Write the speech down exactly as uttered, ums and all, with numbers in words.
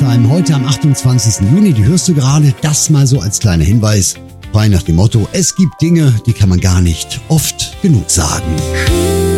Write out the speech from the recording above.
Time, heute am achtundzwanzigsten Juni. Die hörst du gerade, das mal so als kleiner Hinweis. Frei nach dem Motto, es gibt Dinge, die kann man gar nicht oft genug sagen.